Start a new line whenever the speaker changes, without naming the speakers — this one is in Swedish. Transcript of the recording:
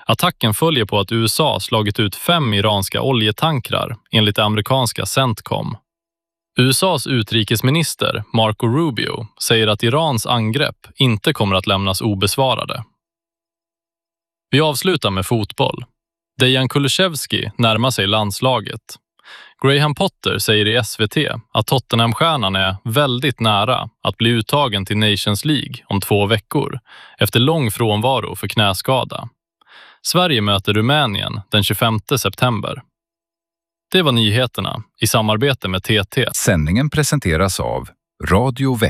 Attacken följer på att USA slagit ut 5 iranska oljetankrar enligt det amerikanska CENTCOM. USAs utrikesminister Marco Rubio säger att Irans angrepp inte kommer att lämnas obesvarade. Vi avslutar med fotboll. Dejan Kulusevski närmar sig landslaget. Graham Potter säger i SVT att Tottenham-stjärnan är väldigt nära att bli uttagen till Nations League om 2 veckor efter lång frånvaro för knäskada. Sverige möter Rumänien den 25 september. Det var nyheterna i samarbete med TT.
Sändningen presenteras av Radio